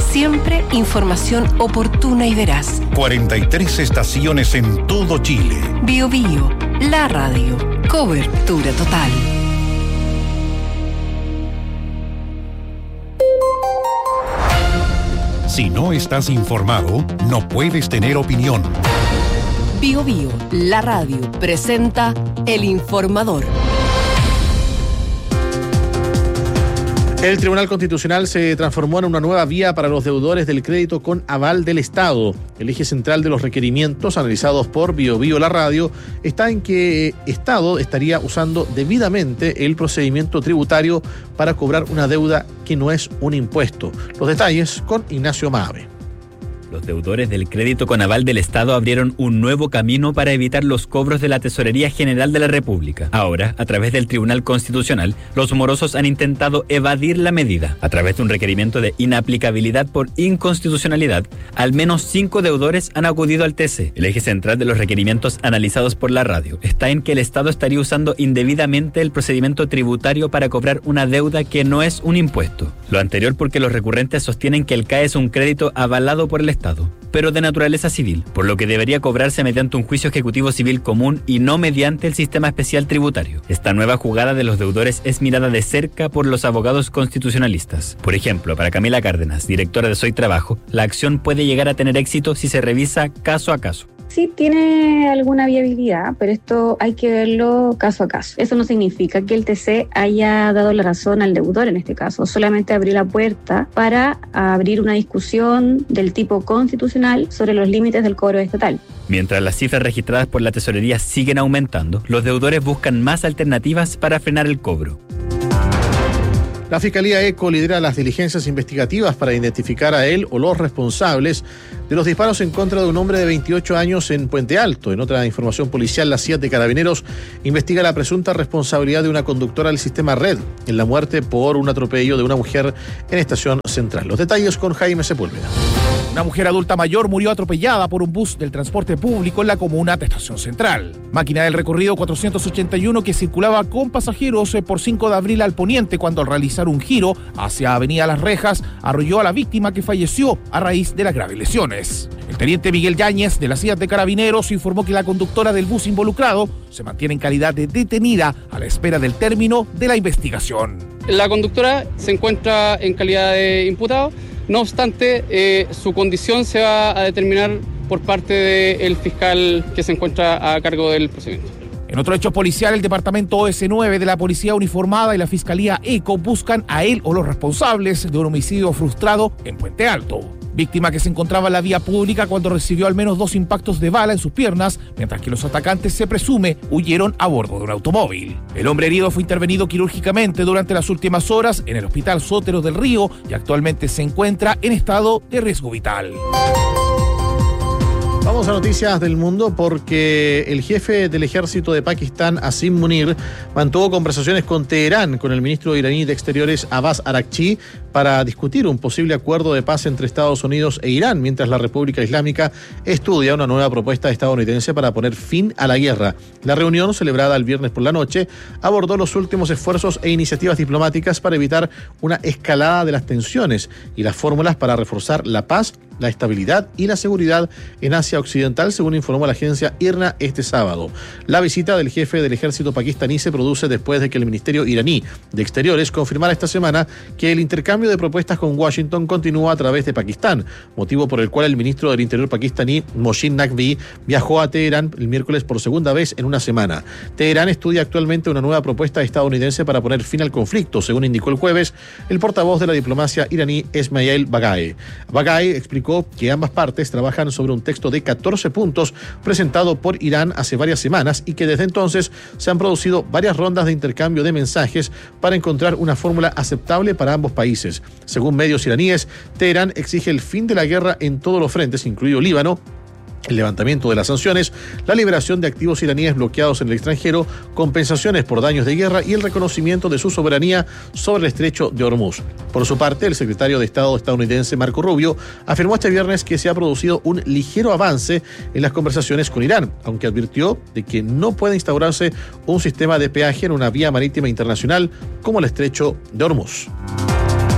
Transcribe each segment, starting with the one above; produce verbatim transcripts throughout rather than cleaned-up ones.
Siempre información oportuna y veraz. cuarenta y tres estaciones en todo Chile. Bio Bio, la radio. Cobertura total. Si no estás informado, no puedes tener opinión. Bio Bio, la radio, presenta El Informador. El Tribunal Constitucional se transformó en una nueva vía para los deudores del crédito con aval del Estado. El eje central de los requerimientos analizados por Bio Bio la radio está en que Estado estaría usando debidamente el procedimiento tributario para cobrar una deuda que no es un impuesto. Los detalles con Ignacio Mabe. Los deudores del crédito con aval del Estado abrieron un nuevo camino para evitar los cobros de la Tesorería General de la República. Ahora, a través del Tribunal Constitucional, los morosos han intentado evadir la medida. A través de un requerimiento de inaplicabilidad por inconstitucionalidad, al menos cinco deudores han acudido al T C. El eje central de los requerimientos analizados por la radio está en que el Estado estaría usando indebidamente el procedimiento tributario para cobrar una deuda que no es un impuesto. Lo anterior porque los recurrentes sostienen que el C A E es un crédito avalado por el Estado. Estado, pero de naturaleza civil, por lo que debería cobrarse mediante un juicio ejecutivo civil común y no mediante el sistema especial tributario. Esta nueva jugada de los deudores es mirada de cerca por los abogados constitucionalistas. Por ejemplo, para Camila Cárdenas, directora de Soy Trabajo, la acción puede llegar a tener éxito si se revisa caso a caso. Sí tiene alguna viabilidad, pero esto hay que verlo caso a caso. Eso no significa que el T C haya dado la razón al deudor en este caso, solamente abrió la puerta para abrir una discusión del tipo constitucional sobre los límites del cobro estatal. Mientras las cifras registradas por la tesorería siguen aumentando, los deudores buscan más alternativas para frenar el cobro. La Fiscalía ECO lidera las diligencias investigativas para identificar a él o los responsables de los disparos en contra de un hombre de veintiocho años en Puente Alto. En otra información policial, la C I A T de Carabineros investiga la presunta responsabilidad de una conductora del sistema Red en la muerte por un atropello de una mujer en Estación Central. Los detalles con Jaime Sepúlveda. Una mujer adulta mayor murió atropellada por un bus del transporte público en la comuna de Estación Central. Máquina del recorrido cuatrocientos ochenta y uno que circulaba con pasajeros por cinco de abril al poniente cuando al realizar un giro hacia Avenida Las Rejas arrolló a la víctima que falleció a raíz de las graves lesiones. El teniente Miguel Yáñez de la C I A T de Carabineros informó que la conductora del bus involucrado se mantiene en calidad de detenida a la espera del término de la investigación. La conductora se encuentra en calidad de imputado. No obstante, eh, su condición se va a determinar por parte del fiscal que se encuentra a cargo del procedimiento. En otro hecho policial, el departamento O S nueve de la Policía Uniformada y la Fiscalía ECO buscan a él o los responsables de un homicidio frustrado en Puente Alto. Víctima que se encontraba en la vía pública cuando recibió al menos dos impactos de bala en sus piernas, mientras que los atacantes, se presume, huyeron a bordo de un automóvil. El hombre herido fue intervenido quirúrgicamente durante las últimas horas en el Hospital Sotero del Río y actualmente se encuentra en estado de riesgo vital. Vamos a noticias del mundo porque el jefe del ejército de Pakistán, Asim Munir, mantuvo conversaciones con Teherán con el ministro iraní de Exteriores Abbas Araghchi para discutir un posible acuerdo de paz entre Estados Unidos e Irán, mientras la República Islámica estudia una nueva propuesta estadounidense para poner fin a la guerra. La reunión, celebrada el viernes por la noche, abordó los últimos esfuerzos e iniciativas diplomáticas para evitar una escalada de las tensiones y las fórmulas para reforzar la paz, la estabilidad y la seguridad en Asia Occidental, según informó la agencia I R N A este sábado. La visita del jefe del ejército pakistaní se produce después de que el Ministerio iraní de Exteriores confirmara esta semana que el intercambio de propuestas con Washington continúa a través de Pakistán, motivo por el cual el ministro del Interior pakistaní, Mohsin Naqvi, viajó a Teherán el miércoles por segunda vez en una semana. Teherán estudia actualmente una nueva propuesta estadounidense para poner fin al conflicto, según indicó el jueves el portavoz de la diplomacia iraní, Esmail Bagaei. Bagaei explicó que ambas partes trabajan sobre un texto de catorce puntos presentado por Irán hace varias semanas y que desde entonces se han producido varias rondas de intercambio de mensajes para encontrar una fórmula aceptable para ambos países. Según medios iraníes, Teherán exige el fin de la guerra en todos los frentes, incluido Líbano, el levantamiento de las sanciones, la liberación de activos iraníes bloqueados en el extranjero, compensaciones por daños de guerra y el reconocimiento de su soberanía sobre el estrecho de Hormuz. Por su parte, el secretario de Estado estadounidense Marco Rubio afirmó este viernes que se ha producido un ligero avance en las conversaciones con Irán, aunque advirtió de que no puede instaurarse un sistema de peaje en una vía marítima internacional como el estrecho de Hormuz.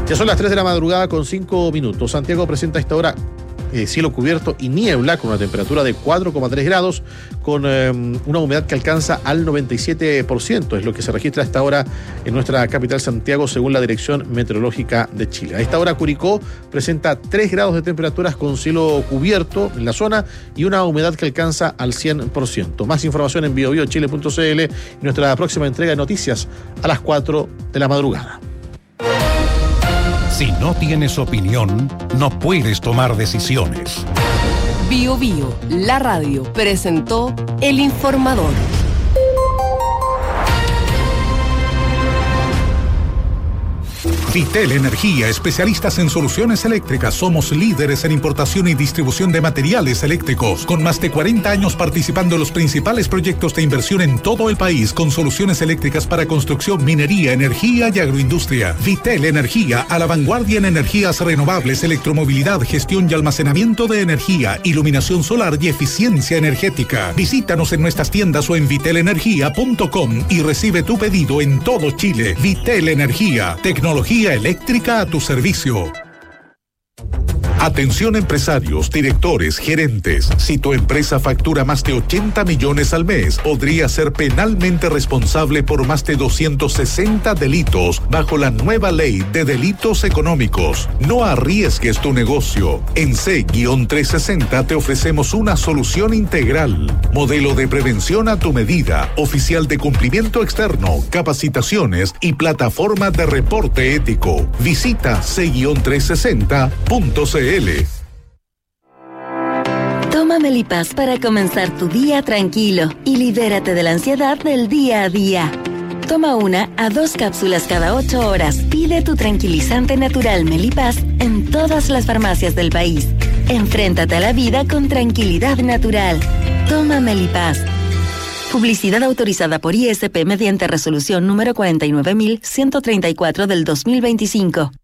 Ya son las tres de la madrugada con cinco minutos. Santiago presenta a esta hora eh, cielo cubierto y niebla con una temperatura de cuatro coma tres grados, con eh, una humedad que alcanza al noventa y siete por ciento. Es lo que se registra a esta hora en nuestra capital Santiago, según la Dirección Meteorológica de Chile. A esta hora Curicó presenta tres grados de temperaturas con cielo cubierto en la zona y una humedad que alcanza al cien por ciento. Más información en bio bio chile punto c l y nuestra próxima entrega de noticias a las cuatro de la madrugada. Si no tienes opinión, no puedes tomar decisiones. Bio Bio, la radio, presentó El Informador. Vitel Energía, especialistas en soluciones eléctricas. Somos líderes en importación y distribución de materiales eléctricos, con más de cuarenta años participando en los principales proyectos de inversión en todo el país, con soluciones eléctricas para construcción, minería, energía y agroindustria. Vitel Energía, a la vanguardia en energías renovables, electromovilidad, gestión y almacenamiento de energía, iluminación solar y eficiencia energética. Visítanos en nuestras tiendas o en vitel energía punto com y recibe tu pedido en todo Chile. Vitel Energía, tecnología eléctrica a tu servicio. Atención empresarios, directores, gerentes. Si tu empresa factura más de ochenta millones al mes, podría ser penalmente responsable por más de doscientos sesenta delitos bajo la nueva ley de delitos económicos. No arriesgues tu negocio. En C trescientos sesenta te ofrecemos una solución integral. Modelo de prevención a tu medida, oficial de cumplimiento externo, capacitaciones y plataforma de reporte ético. Visita C trescientos sesenta punto c l. Toma Melipaz para comenzar tu día tranquilo y libérate de la ansiedad del día a día. Toma una a dos cápsulas cada ocho horas. Pide tu tranquilizante natural Melipaz en todas las farmacias del país. Enfréntate a la vida con tranquilidad natural. Toma Melipaz. Publicidad autorizada por I S P mediante resolución número cuarenta y nueve mil ciento treinta y cuatro del dos mil veinticinco.